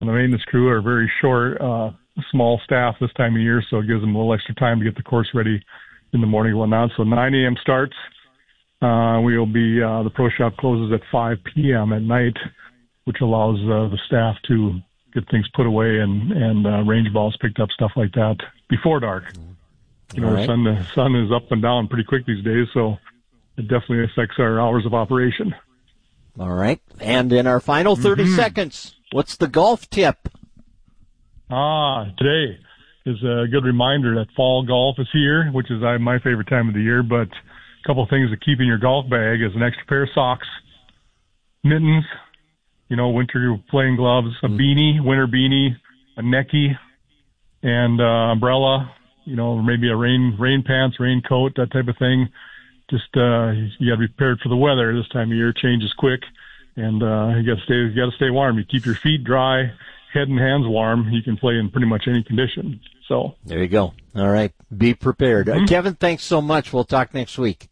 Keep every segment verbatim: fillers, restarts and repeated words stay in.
And the maintenance crew are very short, uh, small staff this time of year, so it gives them a little extra time to get the course ready in the morning and whatnot. So nine a.m. starts. Uh, we will be, uh, the pro shop closes at five p.m. at night, which allows uh, the staff to get things put away and, and uh, range balls picked up, stuff like that, before dark. You know, All right. the sun, the sun is up and down pretty quick these days, so it definitely affects our hours of operation. All right. And in our final thirty mm-hmm. seconds, what's the golf tip? Ah, today is a good reminder that fall golf is here, which is uh, my favorite time of the year, but a couple of things to keep in your golf bag is an extra pair of socks, mittens, you know, winter playing gloves, a mm-hmm. beanie, winter beanie, a necky, and uh, umbrella, you know, maybe a rain rain pants, raincoat, that type of thing. Just uh, you got to be prepared for the weather this time of year. Changes quick, and uh, you got to stay you got to stay warm. You keep your feet dry, head and hands warm. You can play in pretty much any condition. So there you go. All right, be prepared. Mm-hmm. Uh, Kevin, thanks so much. We'll talk next week.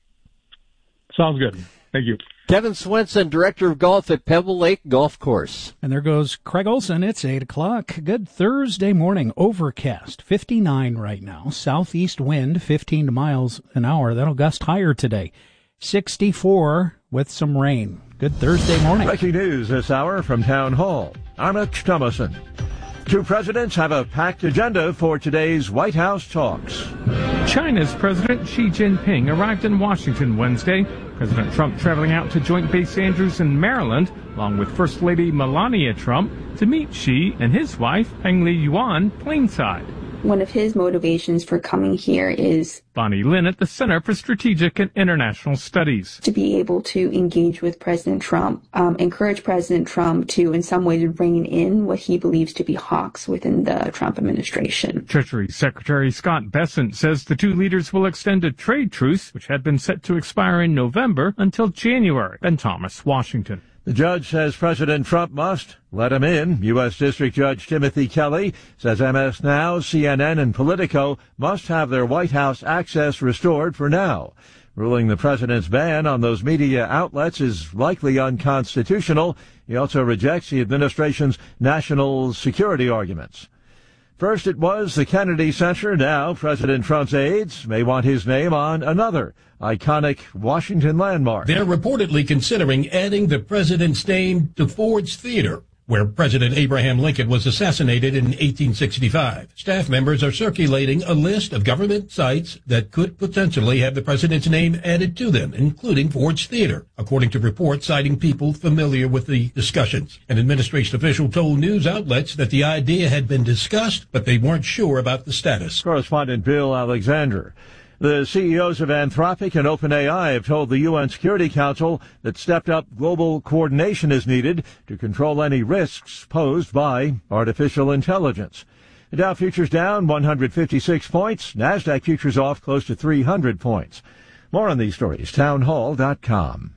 Sounds good. Thank you. Kevin Swenson, Director of Golf at Pebble Lake Golf Course. And there goes Craig Olson. It's eight o'clock. Good Thursday morning. Overcast. fifty-nine right now. Southeast wind, fifteen miles an hour. That'll gust higher today. sixty-four with some rain. Good Thursday morning. Breaking news this hour from Town Hall. I'm Mitch Thomason. Two presidents have a packed agenda for today's White House talks. China's President Xi Jinping arrived in Washington Wednesday. President Trump traveling out to Joint Base Andrews in Maryland, along with First Lady Melania Trump, to meet Xi and his wife, Peng Liyuan, plainside. One of his motivations for coming here is Bonnie Lin at the Center for Strategic and International Studies. To be able to engage with President Trump, um, encourage President Trump to, in some ways, rein in what he believes to be hawks within the Trump administration. Treasury Secretary Scott Bessent says the two leaders will extend a trade truce, which had been set to expire in November, until January. Ben Thomas, Washington. The judge says President Trump must let him in. U S. District Judge Timothy Kelly says M S Now, C N N, and Politico must have their White House access restored for now, ruling the president's ban on those media outlets is likely unconstitutional. He also rejects the administration's national security arguments. First it was the Kennedy Center. Now President Trump's aides may want his name on another iconic Washington landmark. They're reportedly considering adding the president's name to Ford's Theater, where President Abraham Lincoln was assassinated in eighteen sixty-five. Staff members are circulating a list of government sites that could potentially have the president's name added to them, including Ford's Theater, according to reports citing people familiar with the discussions. An administration official told news outlets that the idea had been discussed, but they weren't sure about the status. Correspondent Bill Alexander. The C E Os of Anthropic and OpenAI have told the U N Security Council that stepped-up global coordination is needed to control any risks posed by artificial intelligence. The Dow futures down one hundred fifty-six points. NASDAQ futures off close to three hundred points. More on these stories, townhall dot com.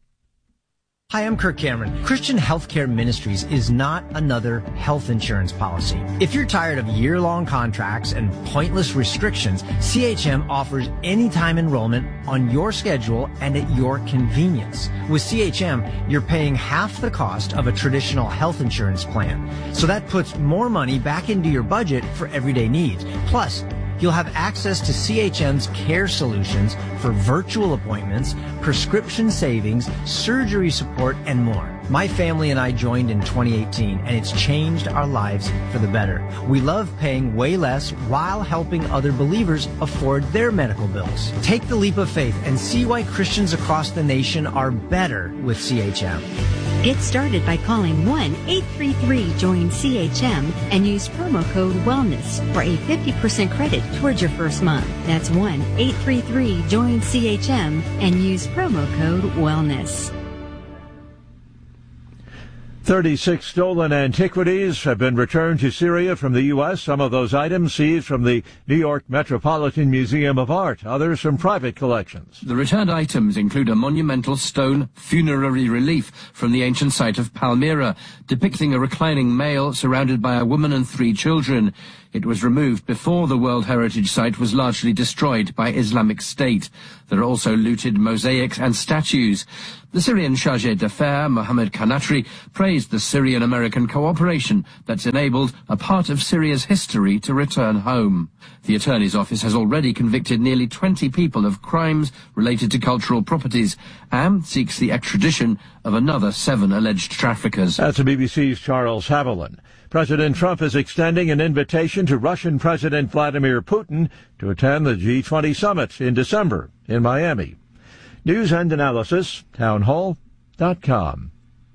Hi, I'm Kirk Cameron. Christian Healthcare Ministries is not another health insurance policy. If you're tired of year-long contracts and pointless restrictions, C H M offers anytime enrollment on your schedule and at your convenience. With C H M, you're paying half the cost of a traditional health insurance plan. So that puts more money back into your budget for everyday needs. Plus, you'll have access to C H M's care solutions for virtual appointments, prescription savings, surgery support, and more. My family and I joined in twenty eighteen, and it's changed our lives for the better. We love paying way less while helping other believers afford their medical bills. Take the leap of faith and see why Christians across the nation are better with C H M. Get started by calling one eight three three join C H M and use promo code WELLNESS for a fifty percent credit towards your first month. That's one eight three three join C H M and use promo code WELLNESS. thirty-six stolen antiquities have been returned to Syria from the U S. Some of those items seized from the New York Metropolitan Museum of Art, others from private collections. The returned items include a monumental stone funerary relief from the ancient site of Palmyra, depicting a reclining male surrounded by a woman and three children. It was removed before the World Heritage Site was largely destroyed by Islamic State. There are also looted mosaics and statues. The Syrian chargé d'affaires, Mohammed Kanatri, praised the Syrian-American cooperation that's enabled a part of Syria's history to return home. The attorney's office has already convicted nearly twenty people of crimes related to cultural properties and seeks the extradition of another seven alleged traffickers. That's the B B C's Charles Haviland. President Trump is extending an invitation to Russian President Vladimir Putin to attend the G twenty summit in December in Miami. News and analysis, townhall dot com.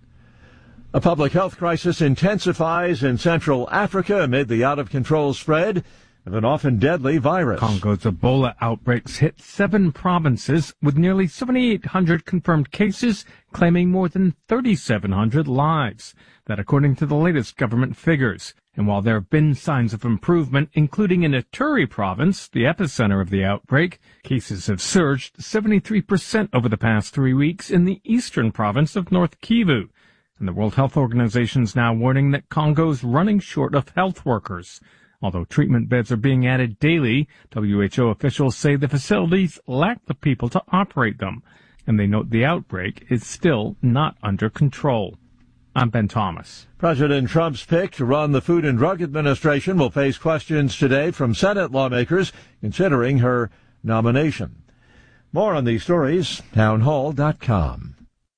A public health crisis intensifies in Central Africa amid the out-of-control spread of an often deadly virus. Congo's Ebola outbreaks hit seven provinces with nearly seventy-eight hundred confirmed cases, claiming more than thirty-seven hundred lives. That according to the latest government figures. And while there have been signs of improvement, including in Ituri province, the epicenter of the outbreak, cases have surged seventy-three percent over the past three weeks in the eastern province of North Kivu. And the World Health Organization is now warning that Congo is running short of health workers. Although treatment beds are being added daily, W H O officials say the facilities lack the people to operate them. And they note the outbreak is still not under control. I'm Ben Thomas. President Trump's pick to run the Food and Drug Administration will face questions today from Senate lawmakers considering her nomination. More on these stories, townhall dot com.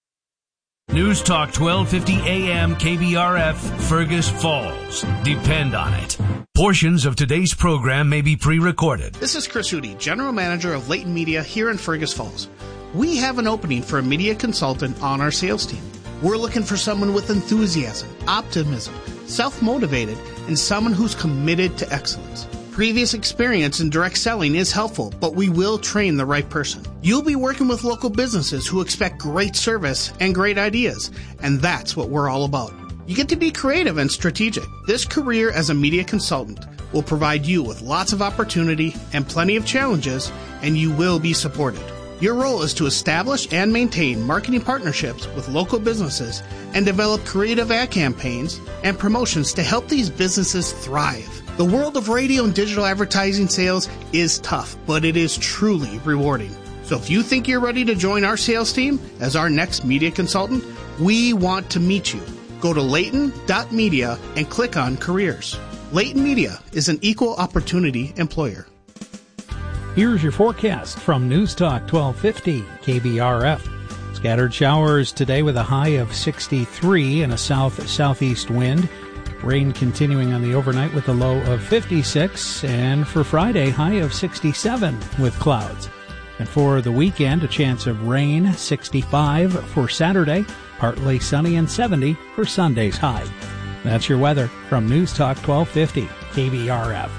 News Talk twelve fifty A M K B R F, Fergus Falls. Depend on it. Portions of today's program may be pre-recorded. This is Chris Hootie, General Manager of Leighton Media here in Fergus Falls. We have an opening for a media consultant on our sales team. We're looking for someone with enthusiasm, optimism, self-motivated, and someone who's committed to excellence. Previous experience in direct selling is helpful, but we will train the right person. You'll be working with local businesses who expect great service and great ideas, and that's what we're all about. You get to be creative and strategic. This career as a media consultant will provide you with lots of opportunity and plenty of challenges, and you will be supported. Your role is to establish and maintain marketing partnerships with local businesses and develop creative ad campaigns and promotions to help these businesses thrive. The world of radio and digital advertising sales is tough, but it is truly rewarding. So if you think you're ready to join our sales team as our next media consultant, we want to meet you. Go to Leighton dot media and click on careers. Leighton Media is an equal opportunity employer. Here's your forecast from News Talk twelve fifty K B R F. Scattered showers today with a high of sixty-three and a south-southeast wind. Rain continuing on the overnight with a low of fifty-six. And for Friday, high of sixty-seven with clouds. And for the weekend, a chance of rain, sixty-five for Saturday, partly sunny and seventy for Sunday's high. That's your weather from News Talk twelve fifty K B R F.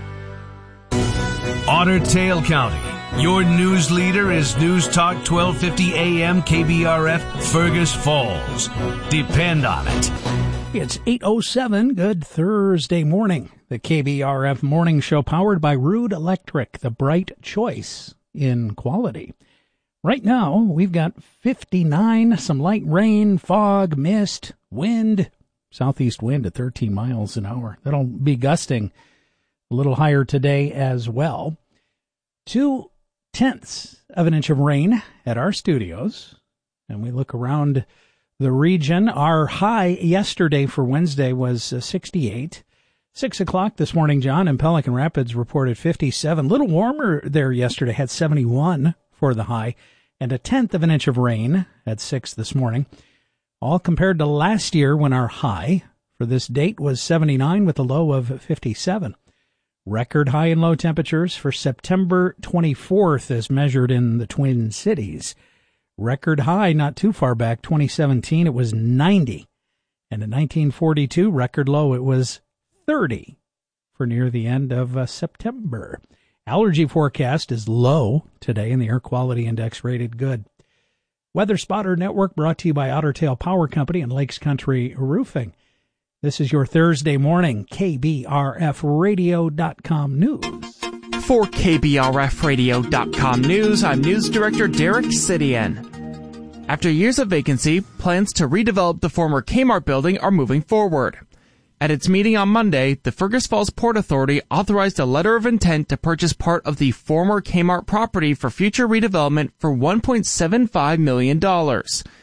Otter Tail County. Your news leader is News Talk twelve fifty A M K B R F, Fergus Falls. Depend on it. It's eight oh seven. Good Thursday morning. The K B R F Morning Show powered by Rude Electric, the bright choice in quality. Right now, we've got fifty-nine, some light rain, fog, mist, wind, southeast wind at thirteen miles an hour. That'll be gusting a little higher today as well. Two tenths of an inch of rain at our studios. And we look around the region. Our high yesterday for Wednesday was uh, sixty-eight. Six o'clock this morning, John, in Pelican Rapids reported fifty-seven. A little warmer there yesterday, had seventy-one for the high. And a tenth of an inch of rain at six this morning. All compared to last year when our high for this date was seventy-nine with a low of fifty-seven. Record high and low temperatures for September twenty-fourth as measured in the Twin Cities. Record high not too far back, twenty seventeen, it was ninety. And in nineteen forty-two, record low, it was thirty for near the end of uh, September. Allergy forecast is low today and the air quality index rated good. Weather Spotter Network brought to you by Otter Tail Power Company and Lakes Country Roofing. This is your Thursday morning K B R F radio dot com news. For K B R F radio dot com news, I'm News Director Derek Sidian. After years of vacancy, plans to redevelop the former Kmart building are moving forward. At its meeting on Monday, the Fergus Falls Port Authority authorized a letter of intent to purchase part of the former Kmart property for future redevelopment for one point seven five million dollars.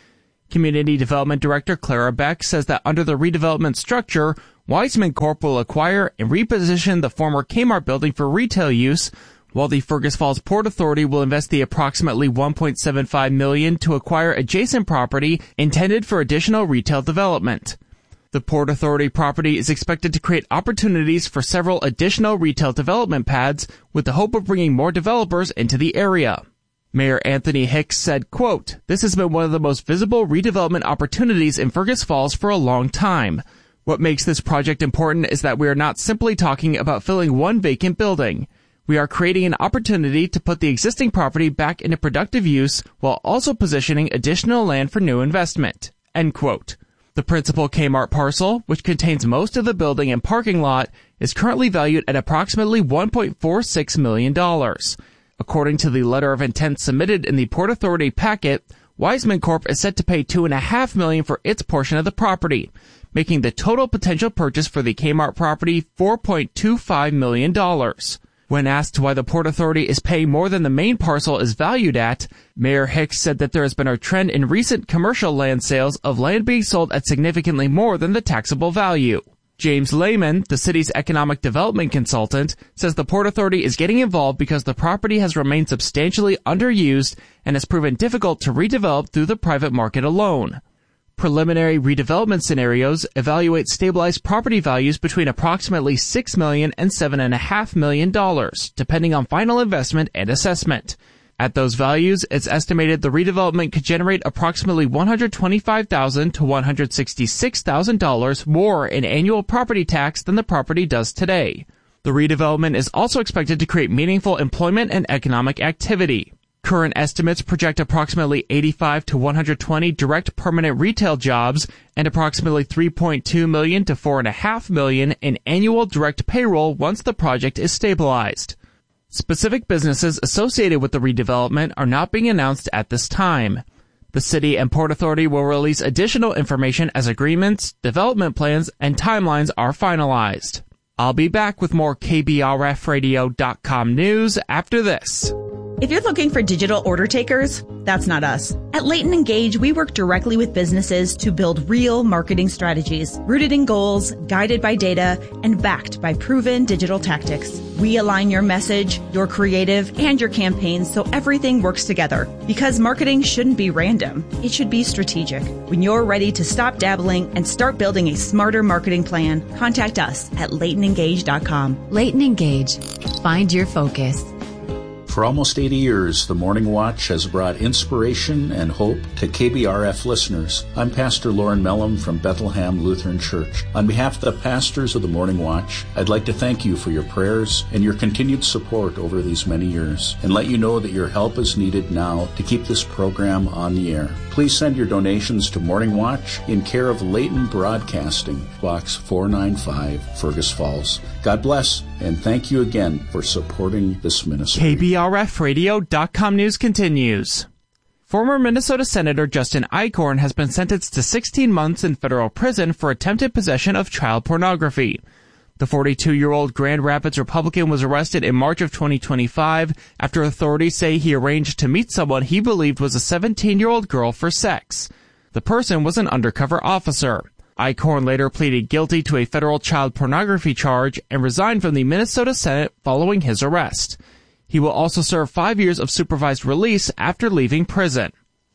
Community Development Director Clara Beck says that under the redevelopment structure, Wiseman Corp will acquire and reposition the former Kmart building for retail use, while the Fergus Falls Port Authority will invest the approximately one point seven five million dollars to acquire adjacent property intended for additional retail development. The Port Authority property is expected to create opportunities for several additional retail development pads with the hope of bringing more developers into the area. Mayor Anthony Hicks said, quote, "This has been one of the most visible redevelopment opportunities in Fergus Falls for a long time. What makes this project important is that we are not simply talking about filling one vacant building. We are creating an opportunity to put the existing property back into productive use while also positioning additional land for new investment." End quote. The principal Kmart parcel, which contains most of the building and parking lot, is currently valued at approximately one point four six million dollars. According to the letter of intent submitted in the Port Authority packet, Wiseman Corp is set to pay two point five million dollars for its portion of the property, making the total potential purchase for the Kmart property four point two five million dollars. When asked why the Port Authority is paying more than the main parcel is valued at, Mayor Hicks said that there has been a trend in recent commercial land sales of land being sold at significantly more than the taxable value. James Lehman, the city's economic development consultant, says the Port Authority is getting involved because the property has remained substantially underused and has proven difficult to redevelop through the private market alone. Preliminary redevelopment scenarios evaluate stabilized property values between approximately six million dollars and seven point five million dollars, depending on final investment and assessment. At those values, it's estimated the redevelopment could generate approximately one hundred twenty-five thousand dollars to one hundred sixty-six thousand dollars more in annual property tax than the property does today. The redevelopment is also expected to create meaningful employment and economic activity. Current estimates project approximately eighty-five to one hundred twenty direct permanent retail jobs and approximately three point two million to four point five million in annual direct payroll once the project is stabilized. Specific businesses associated with the redevelopment are not being announced at this time. The City and Port Authority will release additional information as agreements, development plans, and timelines are finalized. I'll be back with more K B R F radio dot com news after this. If you're looking for digital order takers, that's not us. At Leighton and Gage, we work directly with businesses to build real marketing strategies, rooted in goals, guided by data, and backed by proven digital tactics. We align your message, your creative, and your campaigns so everything works together. Because marketing shouldn't be random. It should be strategic. When you're ready to stop dabbling and start building a smarter marketing plan, contact us at Leighton and Gage dot com. Leighton and Gage. Find your focus. For almost eighty years, the Morning Watch has brought inspiration and hope to K B R F listeners. I'm Pastor Lauren Mellum from Bethlehem Lutheran Church. On behalf of the pastors of the Morning Watch, I'd like to thank you for your prayers and your continued support over these many years, and let you know that your help is needed now to keep this program on the air. Please send your donations to Morning Watch in care of Leighton Broadcasting, Box four ninety-five, Fergus Falls. God bless, and thank you again for supporting this ministry. K B R F radio dot com news continues. Former Minnesota Senator Justin Eichhorn has been sentenced to sixteen months in federal prison for attempted possession of child pornography. The forty-two-year-old Grand Rapids Republican was arrested in March of twenty twenty-five after authorities say he arranged to meet someone he believed was a seventeen-year-old girl for sex. The person was an undercover officer. Eichhorn later pleaded guilty to a federal child pornography charge and resigned from the Minnesota Senate following his arrest. He will also serve five years of supervised release after leaving prison.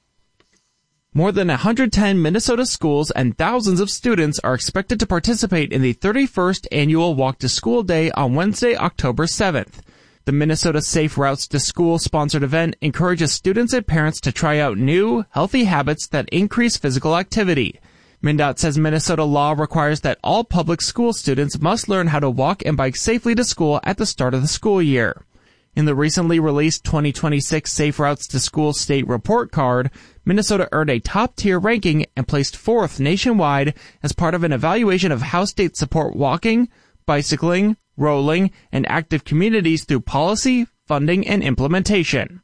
More than one hundred ten Minnesota schools and thousands of students are expected to participate in the thirty-first annual Walk to School Day on Wednesday, October seventh. The Minnesota Safe Routes to School sponsored event encourages students and parents to try out new, healthy habits that increase physical activity. MnDOT says Minnesota law requires that all public school students must learn how to walk and bike safely to school at the start of the school year. In the recently released twenty twenty-six Safe Routes to School State Report Card, Minnesota earned a top-tier ranking and placed fourth nationwide as part of an evaluation of how states support walking, bicycling, rolling, and active communities through policy, funding, and implementation.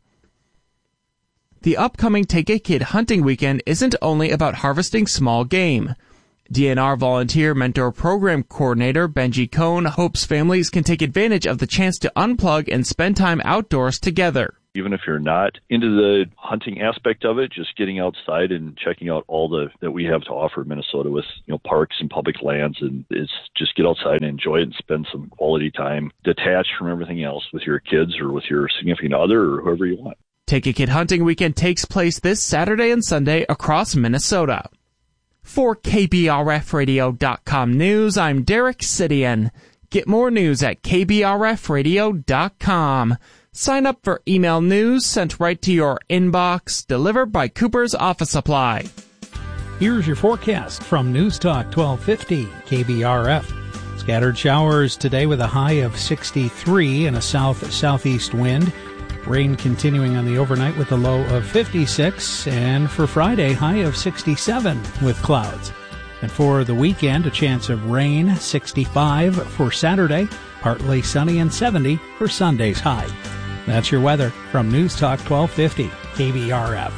The upcoming Take a Kid hunting weekend isn't only about harvesting small game. D N R Volunteer Mentor Program Coordinator Benji Cohn hopes families can take advantage of the chance to unplug and spend time outdoors together. Even if you're not into the hunting aspect of it, just getting outside and checking out all the that we have to offer Minnesota with, you know, parks and public lands, and it's just get outside and enjoy it and spend some quality time detached from everything else with your kids or with your significant other or whoever you want. Take a Kid Hunting Weekend takes place this Saturday and Sunday across Minnesota. For K B R F radio dot com News, I'm Derek Sidian. Get more news at K B R F radio dot com. Sign up for email news sent right to your inbox, delivered by Cooper's Office Supply. Here's your forecast from News Talk twelve fifty K B R F. Scattered showers today with a high of sixty-three and a south-southeast wind. Rain continuing on the overnight with a low of fifty-six. And for Friday, high of sixty-seven with clouds. And for the weekend, a chance of rain, sixty-five for Saturday, partly sunny and seventy for Sunday's high. That's your weather from News Talk twelve fifty K B R F.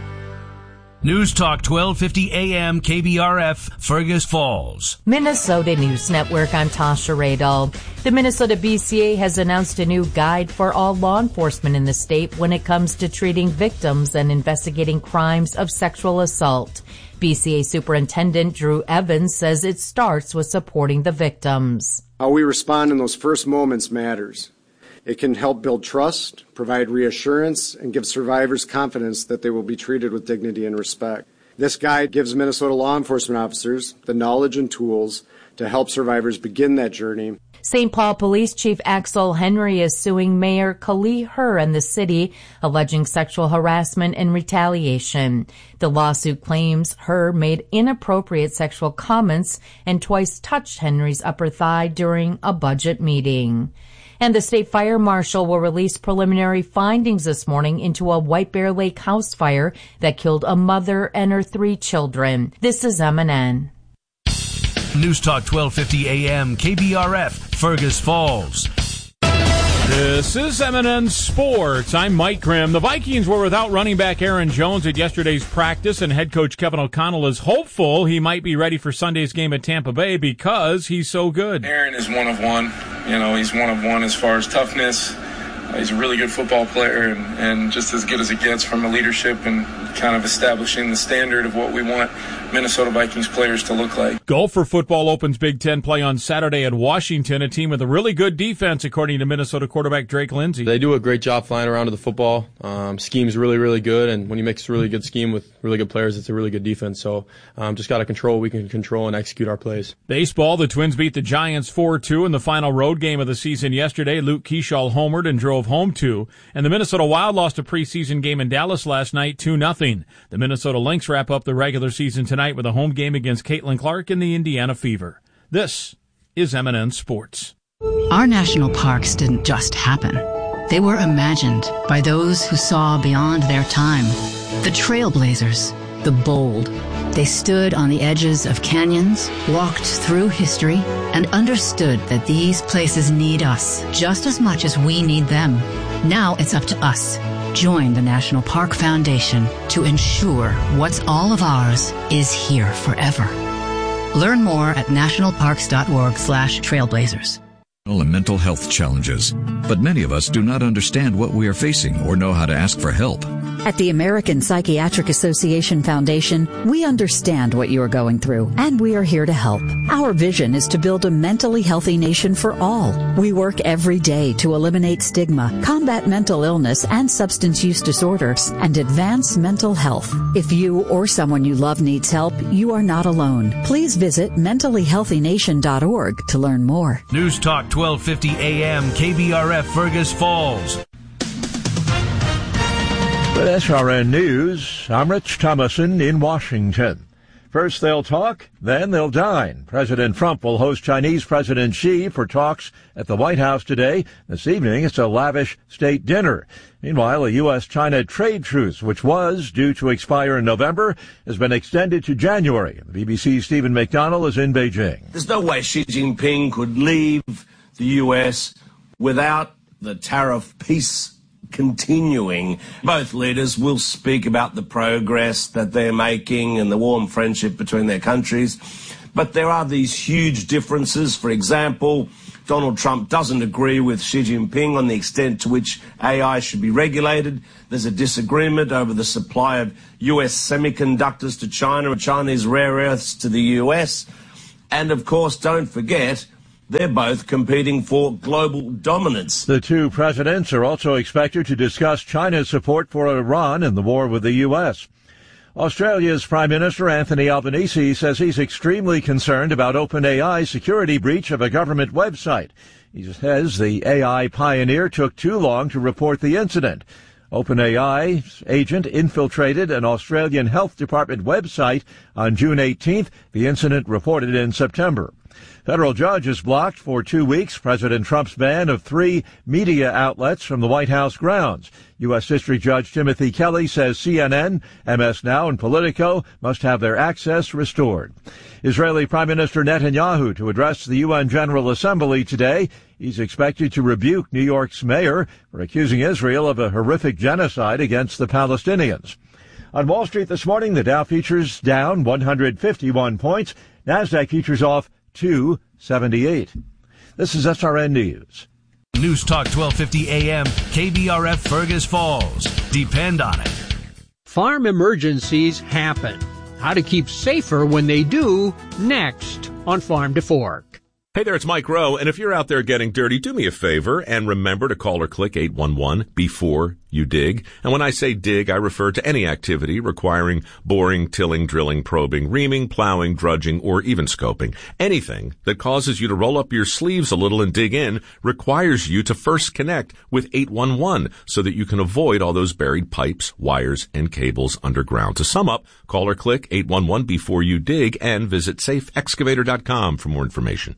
News Talk twelve fifty A M K B R F, Fergus Falls. Minnesota News Network, I'm Tasha Radel. The Minnesota B C A has announced a new guide for all law enforcement in the state when it comes to treating victims and investigating crimes of sexual assault. B C A Superintendent Drew Evans says it starts with supporting the victims. How we respond in those first moments matters. It can help build trust, provide reassurance, and give survivors confidence that they will be treated with dignity and respect. This guide gives Minnesota law enforcement officers the knowledge and tools to help survivors begin that journey. Saint Paul Police Chief Axel Henry is suing Mayor Kali Hur and the city, alleging sexual harassment and retaliation. The lawsuit claims Hur made inappropriate sexual comments and twice touched Henry's upper thigh during a budget meeting. And the state fire marshal will release preliminary findings this morning into a White Bear Lake house fire that killed a mother and her three children. This is M N N. News Talk twelve fifty A M K B R F, Fergus Falls. This is M N N Sports. I'm Mike Grimm. The Vikings were without running back Aaron Jones at yesterday's practice, and head coach Kevin O'Connell is hopeful he might be ready for Sunday's game at Tampa Bay because he's so good. Aaron is one of one. You know, he's one of one as far as toughness. He's a really good football player and, and just as good as it gets from a leadership and kind of establishing the standard of what we want Minnesota Vikings players to look like. Gopher football opens Big Ten play on Saturday at Washington, a team with a really good defense, according to Minnesota quarterback Drake Lindsey. They do a great job flying around to the football. Um, scheme's really, really good, and when you mix a really good scheme with really good players, it's a really good defense. So um, just got to control what we can control and execute our plays. Baseball, the Twins beat the Giants four two in the final road game of the season yesterday. Luke Keeschall homered and drove home two, and the Minnesota Wild lost a preseason game in Dallas last night two nothing. The Minnesota Lynx wrap up the regular season tonight with a home game against Caitlin Clark and the Indiana Fever. This is M N N Sports. Our national parks didn't just happen. They were imagined by those who saw beyond their time. The trailblazers, the bold. They stood on the edges of canyons, walked through history, and understood that these places need us just as much as we need them. Now it's up to us. Join the National Park Foundation to ensure what's all of ours is here forever. Learn more at nationalparks.org slash trailblazers. And mental health challenges, but many of us do not understand what we are facing or know how to ask for help. At the American Psychiatric Association Foundation, we understand what you are going through, and we are here to help. Our vision is to build a mentally healthy nation for all. We work every day to eliminate stigma, combat mental illness and substance use disorders, and advance mental health. If you or someone you love needs help, you are not alone. Please visit mentally healthy nation dot org to learn more. News Talk twelve fifty A M K B R F, Fergus Falls. With S R N News, I'm Rich Thomason in Washington. First they'll talk, then they'll dine. President Trump will host Chinese President Xi for talks at the White House today. This evening, it's a lavish state dinner. Meanwhile, a U S China trade truce, which was due to expire in November, has been extended to January. The B B C's Stephen McDonnell is in Beijing. There's no way Xi Jinping could leave the U S without the tariff peace continuing. Both leaders will speak about the progress that they're making and the warm friendship between their countries. But there are these huge differences. For example, Donald Trump doesn't agree with Xi Jinping on the extent to which A I should be regulated. There's a disagreement over the supply of U S semiconductors to China and Chinese rare earths to the U S. And, of course, don't forget, they're both competing for global dominance. The two presidents are also expected to discuss China's support for Iran in the war with the U S. Australia's Prime Minister Anthony Albanese says he's extremely concerned about OpenAI's security breach of a government website. He says the A I pioneer took too long to report the incident. OpenAI's agent infiltrated an Australian Health Department website on June eighteenth. The incident reported in September. Federal judge has blocked for two weeks President Trump's ban of three media outlets from the White House grounds. U S. District Judge Timothy Kelly says C N N, M S Now, and Politico must have their access restored. Israeli Prime Minister Netanyahu to address the U N General Assembly today. He's expected to rebuke New York's mayor for accusing Israel of a horrific genocide against the Palestinians. On Wall Street this morning, the Dow futures down one hundred fifty-one points. NASDAQ futures off two seventy-eight. This is S R N News. News Talk twelve fifty A M, K B R F Fergus Falls. Depend on it. Farm emergencies happen. How to keep safer when they do, next on Farm to Fork. Hey there, it's Mike Rowe, and if you're out there getting dirty, do me a favor and remember to call or click eight one one before you dig. And when I say dig, I refer to any activity requiring boring, tilling, drilling, probing, reaming, plowing, drudging, or even scoping. Anything that causes you to roll up your sleeves a little and dig in requires you to first connect with eight one one so that you can avoid all those buried pipes, wires, and cables underground. To sum up, call or click eight one one before you dig and visit safe excavator dot com for more information.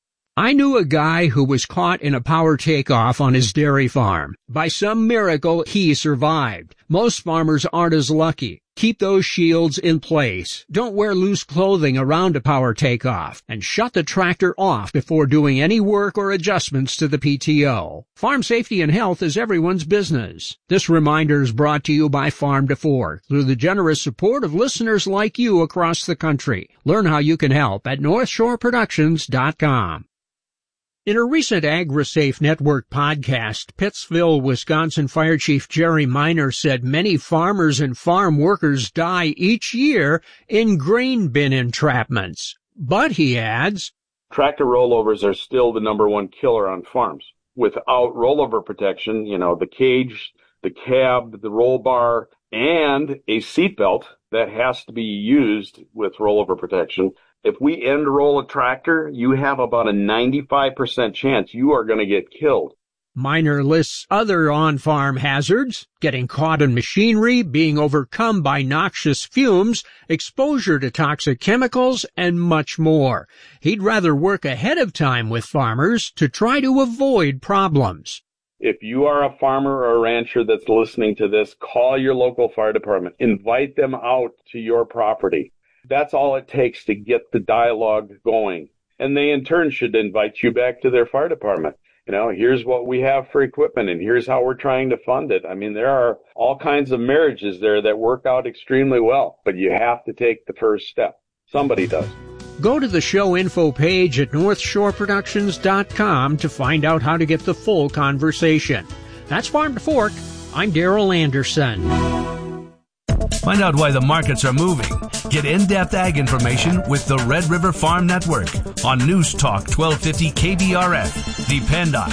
I knew a guy who was caught in a power takeoff on his dairy farm. By some miracle, he survived. Most farmers aren't as lucky. Keep those shields in place. Don't wear loose clothing around a power takeoff. And shut the tractor off before doing any work or adjustments to the P T O. Farm safety and health is everyone's business. This reminder is brought to you by Farm to Fork through the generous support of listeners like you across the country. Learn how you can help at north shore productions dot com. In a recent AgriSafe Network podcast, Pittsville, Wisconsin Fire Chief Jerry Miner said many farmers and farm workers die each year in grain bin entrapments. But, he adds, tractor rollovers are still the number one killer on farms. Without rollover protection, you know, the cage, the cab, the roll bar, and a seatbelt that has to be used with rollover protection. If we end roll a tractor, you have about a ninety-five percent chance you are going to get killed. Miner lists other on-farm hazards, getting caught in machinery, being overcome by noxious fumes, exposure to toxic chemicals, and much more. He'd rather work ahead of time with farmers to try to avoid problems. If you are a farmer or a rancher that's listening to this, call your local fire department. Invite them out to your property. That's all it takes to get the dialogue going. And they in turn should invite you back to their fire department. You know, here's what we have for equipment and here's how we're trying to fund it. I mean, there are all kinds of marriages there that work out extremely well, but you have to take the first step. Somebody does. Go to the show info page at north shore productions dot com to find out how to get the full conversation. That's Farm to Fork. I'm Darrell Anderson. Find out why the markets are moving. Get in-depth ag information with the Red River Farm Network on News Talk twelve fifty K B R F. Depend on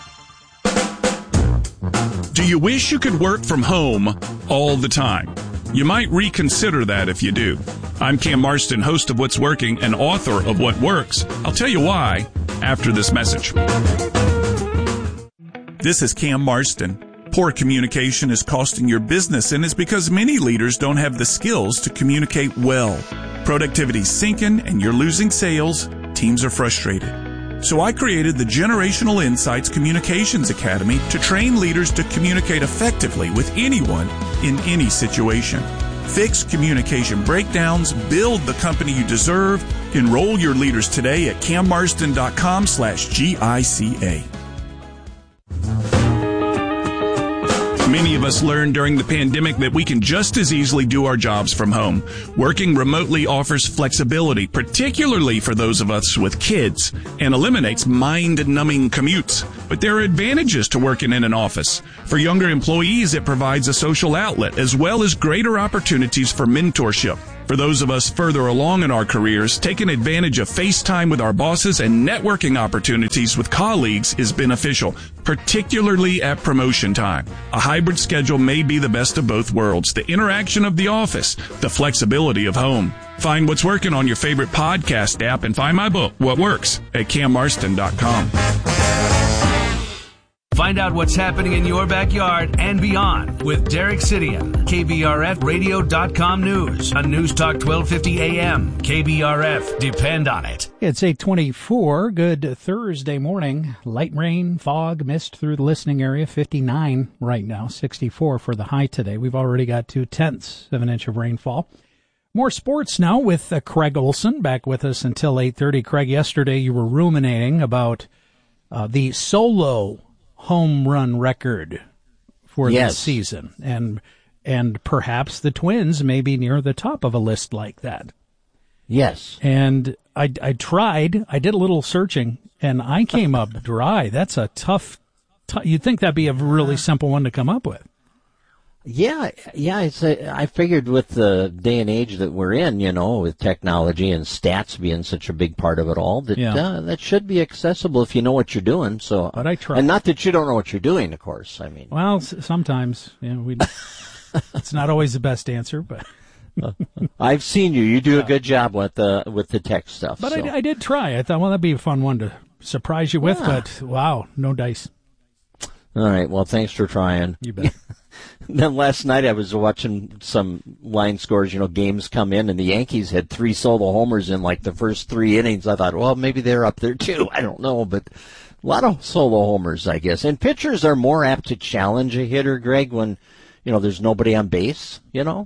it. Do you wish you could work from home all the time? You might reconsider that if you do. I'm Cam Marston, host of What's Working and author of What Works. I'll tell you why after this message. This is Cam Marston. Poor communication is costing your business, and it's because many leaders don't have the skills to communicate well. Productivity's sinking, and you're losing sales. Teams are frustrated. So I created the Generational Insights Communications Academy to train leaders to communicate effectively with anyone in any situation. Fix communication breakdowns, build the company you deserve. Enroll your leaders today at cammarston.com slash GICA. Many of us learned during the pandemic that we can just as easily do our jobs from home. Working remotely offers flexibility, particularly for those of us with kids, and eliminates mind-numbing commutes. But there are advantages to working in an office. For younger employees, it provides a social outlet as well as greater opportunities for mentorship. For those of us further along in our careers, taking advantage of FaceTime with our bosses and networking opportunities with colleagues is beneficial, particularly at promotion time. A hybrid schedule may be the best of both worlds, the interaction of the office, the flexibility of home. Find what's working on your favorite podcast app and find my book, What Works, at cam marston dot com. Find out what's happening in your backyard and beyond with Derek Sidian, K B R F radio dot com news on News Talk twelve fifty A M. K B R F, depend on it. It's eight twenty-four. Good Thursday morning. Light rain, fog, mist through the listening area. fifty-nine right now, sixty-four for the high today. We've already got two-tenths of an inch of rainfall. More sports now with uh, Craig Olson back with us until eight thirty. Craig, yesterday you were ruminating about uh, the solo home run record for yes. this season, and and perhaps the Twins may be near the top of a list like that. Yes. And I, I tried, I did a little searching, and I came up dry. That's a tough, t- you'd think that'd be a really simple one to come up with. Yeah, yeah. It's a, I figured with the day and age that we're in, you know, with technology and stats being such a big part of it all, that Yeah. uh, that should be accessible if you know what you're doing. So, But I try. and not that you don't know what you're doing, of course. I mean, Well, s- sometimes, you know, we, it's not always the best answer, but. I've seen you. You do a good job with the with the tech stuff. But so. I, I did try. I thought, well, that'd be a fun one to surprise you with, Yeah. but wow, no dice. All right. Well, thanks for trying. You bet. Then last night I was watching some line scores, you know, games come in, and the Yankees had three solo homers in like the first three innings. I thought, well, maybe they're up there too. I don't know, but a lot of solo homers, I guess. And pitchers are more apt to challenge a hitter, Greg, when, you know, there's nobody on base, you know.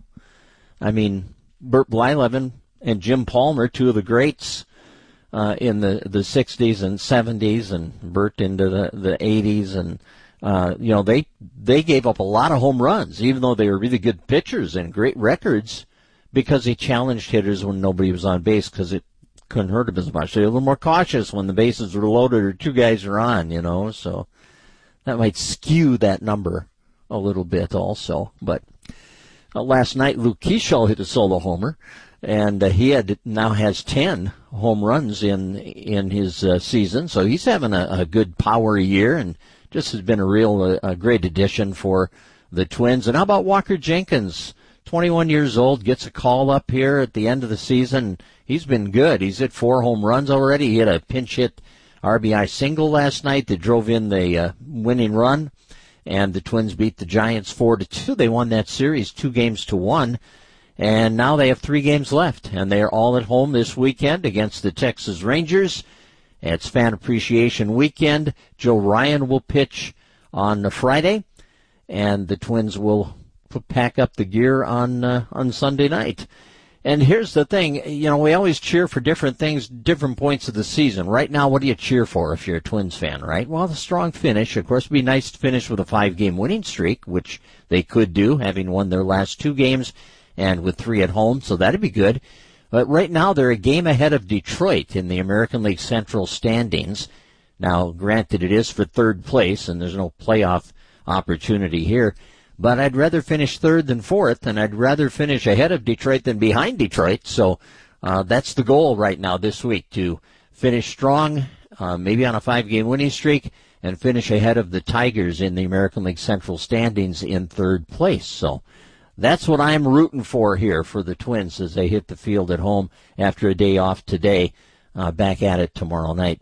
I mean, Bert Blyleven and Jim Palmer, two of the greats uh, in the, the sixties and seventies, and Bert into the, the eighties, and Uh, you know, they they gave up a lot of home runs, even though they were really good pitchers and great records, because they challenged hitters when nobody was on base, because it couldn't hurt them as much. They were a little more cautious when the bases were loaded or two guys are on, you know, so that might skew that number a little bit also. But uh, last night, Luke Keeschall hit a solo homer, and uh, he had now has ten home runs in in his uh, season, so he's having a, a good power year, and just has been a real uh, a great addition for the Twins. And how about Walker Jenkins, twenty-one years old, gets a call up here at the end of the season. He's been good. He's hit four home runs already. He had a pinch hit R B I single last night that drove in the uh, winning run, and the Twins beat the Giants four to two. They won that series two games to one, and now they have three games left, and they are all at home this weekend against the Texas Rangers. It's Fan Appreciation Weekend. Joe Ryan will pitch on Friday, and the Twins will pack up the gear on uh, on Sunday night. And here's the thing, you know, we always cheer for different things, different points of the season. Right now, what do you cheer for if you're a Twins fan, right? Well, the strong finish. Of course, it would be nice to finish with a five-game winning streak, which they could do, having won their last two games and with three at home, so that'd be good. But right now, they're a game ahead of Detroit in the American League Central standings. Now, granted, it is for third place, and there's no playoff opportunity here. But I'd rather finish third than fourth, and I'd rather finish ahead of Detroit than behind Detroit. So uh, that's the goal right now this week, to finish strong, uh, maybe on a five-game winning streak, and finish ahead of the Tigers in the American League Central standings in third place. So that's what I'm rooting for here for the Twins as they hit the field at home after a day off today, uh, back at it tomorrow night.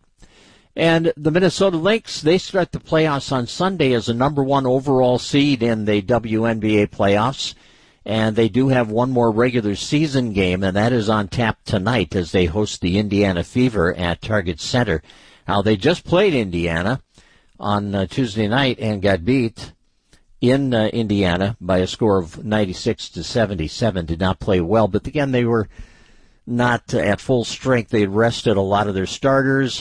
And the Minnesota Lynx, they start the playoffs on Sunday as a number one overall seed in the W N B A playoffs. And they do have one more regular season game, and that is on tap tonight as they host the Indiana Fever at Target Center. Now, they just played Indiana on uh, Tuesday night and got beat in uh, Indiana by a score of ninety-six to seventy-seven. Did not play well, but again, they were not uh, at full strength. They had rested a lot of their starters.